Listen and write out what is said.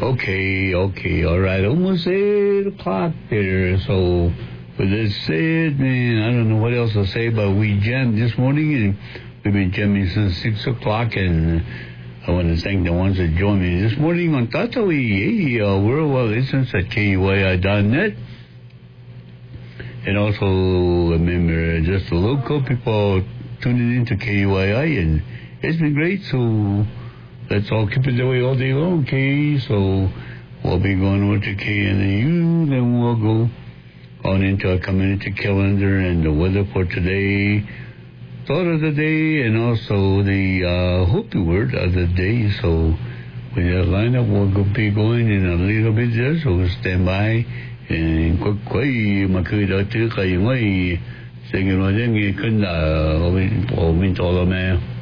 Okay, all right. Almost 8 o'clock there. So, with that said, man, I don't know what else to say, but we jammed this morning, and we've been jamming since 6 o'clock, and I want to thank the ones that joined me this morning on Tatawi, worldwide listeners at KUII.net. And also, remember, just the local people tuning into KUII, and it's been great, so let's all keep it that way all day long, okay? So we'll be going over to KNU, then we'll go on into our community calendar and the weather for today, thought of the day, and also the Hopi word of the day. So with that lineup, we'll be going in a little bit there, so stand by. And quick, mà cười đó chứ, cái gì mới, sẽ nghe nói đến nghe kinh là, mình cho là mẹ.